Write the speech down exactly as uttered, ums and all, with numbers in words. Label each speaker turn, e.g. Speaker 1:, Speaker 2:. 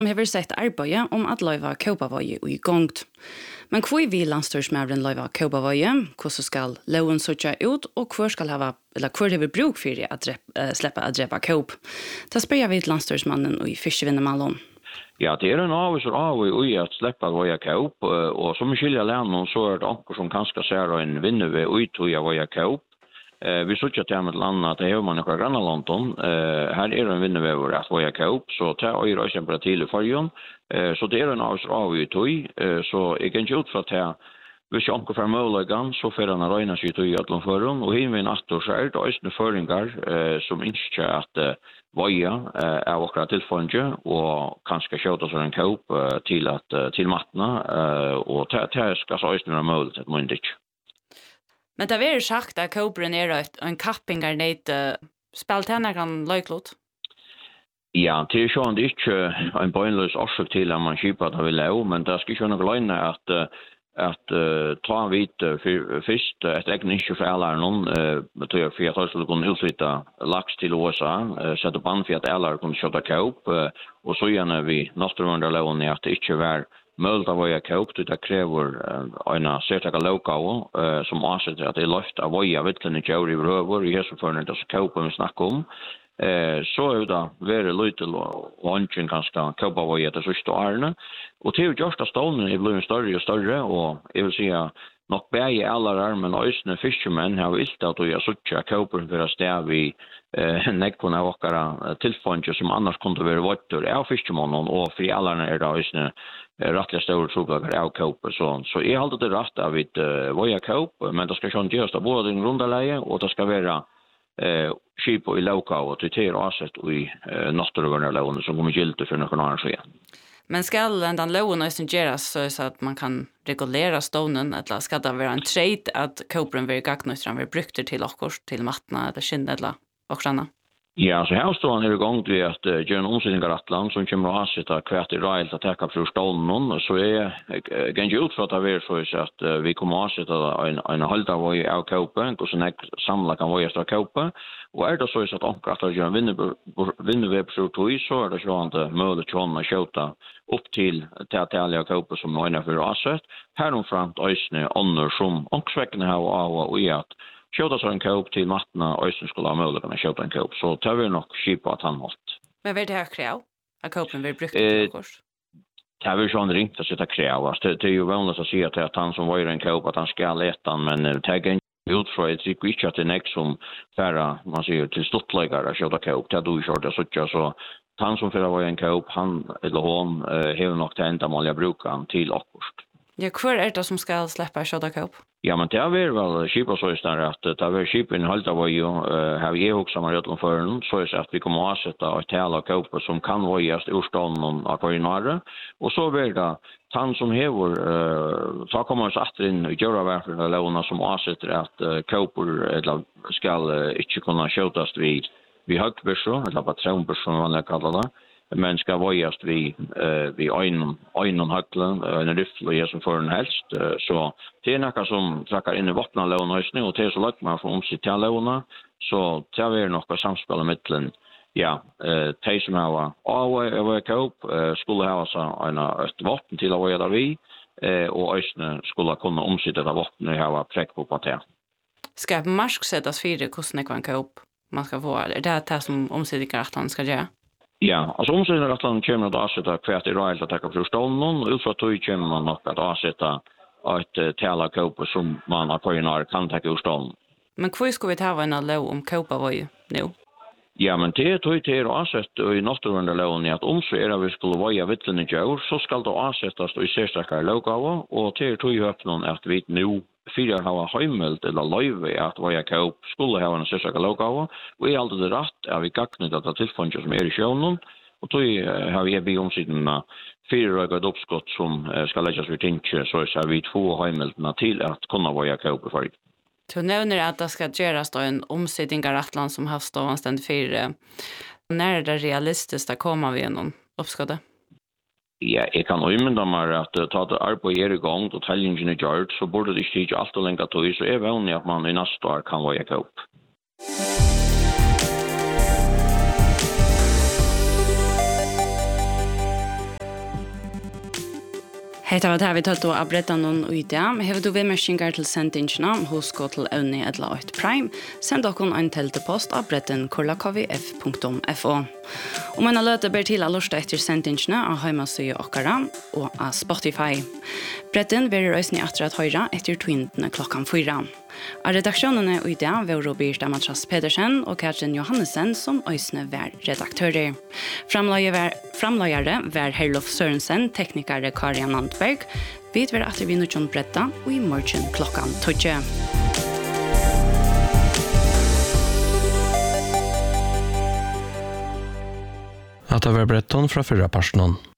Speaker 1: Vi har sett arbeidet om at løyva Kåpavoie og i gongt. Men hvor vil landstyrsmævren løyva Kåpavoie? Hvordan skal loven søtja ut, og hvor skal hava, eller hvor har vi bruk for at uh, slippe å drepa Kåp? Da spør vi til landstyrsmannen og i Fiskevinnemallon.
Speaker 2: Ja, det er en avviser av i at slippe å være Kåp, og som vi skiljer lærne, så er det anker som kanskje ser en vinner ved utøy av å være Kåp. Eh, vi søker til med landet at det er man ikke grann av London. Eh, her er en vinnervever at vi er Kåp, så det er jo eksempel til i fargen. Eh, så det er en avviser av i tøy, eh, så jeg kan ikke ut fra det. Hvis jeg anker fra muligheten, så får han røyne seg til i alle føren, og hinner vi en atter, så er det også føringer eh, som ikke er at eh, Voia eh, er akkurat tilfølge, og kanskje kjøte seg en Kåp eh, til, at, eh, til mattene, eh, og det skal så også være mulig til myndig ikke.
Speaker 1: Men det er sagt at Kåperen er en kappingar ned spilt henne kan løyklot?
Speaker 2: Ja, det er sånn det er ikke en bøgnløs årsøk til at man kjøper det vi lave, men det skal ikke noe løgne at, at uh, ta en hvit uh, først etter egen ikke for alle noen, uh, for at jeg skulle kunne utsvite laks til U S A, uh, sette band for at alle kunne kjøpe Kåp, uh, og så gjerne vi naturvernderloven at det ikke var möjligt att vara Kåp, det kräver en särskild lokal uh, som avsätter att det är löft av våja vittlen i Kjøri röver i hälsoförande det Kåp vi snackar om. Uh, så är det väldigt lite lunchen ganska Kåpa våja det sista åren. Och till just att stålen är blivit större och större och jag vill säga nog bäge alla där men ösne fishermen har vilt att jag söker Kåpen för att stäva vi eh nekvona åkara tillfånge som annars kunde vara vatter av fiskemånen och för alla är det ösne rättliga stora trogagar av Kåp så så är allt det rätt av vid uh, Voja Kåp men det ska ju inte göras både i rundaläge och det ska vara eh skip och i lokal och det är asset och i uh, naturvernarlån som kommer giltigt för några andra ske.
Speaker 1: Men skal den loven også gjøres så at man kan regulere stånen, eller skal det være en trade at Kåperen vil gagne ut vil brukte til okkur, til mattene, eller skinn, eller okkurna?
Speaker 2: Ja, så her står han i gang til at uh, gjøre en omstilling av Rattland som kommer å avsette hvert i rejlt at tekka fra stålen, så er jeg ikke ut fra at det er for at uh, vi kommer å avsette en, en halvdag vei av Kåpen, hvordan jeg samlet kan vei av Kåpen, og er det så at omkring at det gjør en vinnervepsrotoi, så er det sånn at mulig til å kjøte upp till teaterliga Kåp som är inne för asset. Här om framt ösne annor som omsväckande har av och i att köta så en Kåp till mattna ösne skulle ha möjlighet att köta en Kåp. Så tar vi nog skipa att han måste.
Speaker 1: Men vad är det här kräv? Att Kåpen vill bruka till kurs?
Speaker 2: Det är väl sån ringt att sitta kräv. Det är ju vanligt att säga att han som var en Kåp att han ska leta men det är utfra ett tycker inte att det är näck som färra man säger till stottläggare att köta Kåp. Det är då kört det så så han som för var en Kåp, han eller hon eh har nog tänkt att man brukar till akkurst.
Speaker 1: Ja, kvar är det som ska släppa köta Kåp?
Speaker 2: Ja, men det är väl skipa så istället att det är skipen halta var ju har vi också man gjort för den så är att vi kommer att sätta ett tälla Kåp som kan vara just urstånden av korinare och så blir det han som hever uh, så kommer man att in och göra varför låna som avsätter att uh, Kåpor eller ska uh, inte kunna kötas vid vi högbörsen eller patronbörsen vad man kallar det men ska vojas vi eh vi ein ein hacklan en riffle som för en helst så det är något som trackar in i vattnalån och snö och det är så lagt man får om sitt låna så tar vi något samspel mellan ja eh te som har av över Kåp skulle ha så en ett vatten till att vara vi eh och ösne skulle kunna omsätta det vattnet och ha träck på paté.
Speaker 1: Ska marsk sättas fyra kostnader kan Kåp man ska få är det det som omsättningen att han ska göra?
Speaker 2: Ja, alltså omsättningen att han kommer att avsätta kvärt i rejält att ta för stånden och utför tog kommer man nog att avsätta ett tälla Kåp som man har koinar kan ta ur stånden.
Speaker 1: Men kvar ska vi ta en lov om Kåpavoie nu?
Speaker 2: Ja, men det tog till att avsätta i naturvernderloven att om så är det vi skulle vara vittlen i djur så ska det avsättas i särskilda lokaler och det tog ju upp någon att vi nu fyra har heimelt eller löjve att vara Kåp skulle ha en särskild lokal och är alltid rätt är vi gacknet att tillfånge som är i sjönen och då har vi be om sina fyra rögade uppskott som ska läggas vid tinge så är vi två heimeltna till att kunna vara Kåp för.
Speaker 1: Du nämner att det ska göras en omsättning av Rattland som haft av anständigt fyra. När är det realistiskt att komma vid någon uppskott?
Speaker 2: Ja, jeg kan umynda meg at uh, ta det arbeid er i gang, og tellingen er gjort, så burde det ikke alt og lenge tog, så er det vanlig at man i neste år kan være Kåp.
Speaker 1: Hei, det var det vi tatt av brettet noen i det. Har du vedmerskinger til sendingsene hos gå til Øvne Edla og Prime, send dere en teltepost av bretten korlakvf punktum fo. Og man har løte ber til å lørste etter sendingsene av Heimasøye Åkara og av Spotify. Bretten vil røysene etter at høyre etter tvintene klokken fyra. Av redaksjonene i det var Robert Amatras Pedersen og Katrin Johannesen som øysene var redaktører. Framløyere var Herlof Sørensen, teknikere Karian Nandberg. Vi vil at vi nå kjønner bretta og i morgen klokken tolv.
Speaker 3: At det var bretton fra fyrra personen.